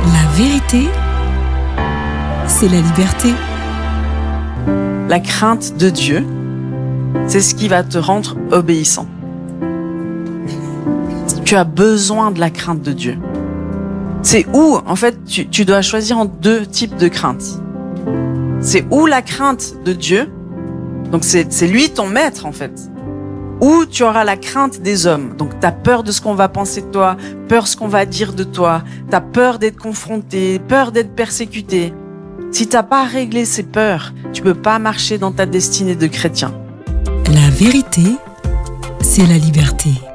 La vérité, c'est la liberté. La crainte de Dieu, c'est ce qui va te rendre obéissant. Tu as besoin de la crainte de Dieu. C'est où, en fait, tu dois choisir entre deux types de crainte. C'est où la crainte de Dieu, donc c'est lui ton maître, en fait. Ou tu auras la crainte des hommes. Donc tu as peur de ce qu'on va penser de toi, peur de ce qu'on va dire de toi, tu as peur d'être confronté, peur d'être persécuté. Si tu n'as pas réglé ces peurs, tu peux pas marcher dans ta destinée de chrétien. La vérité, c'est la liberté.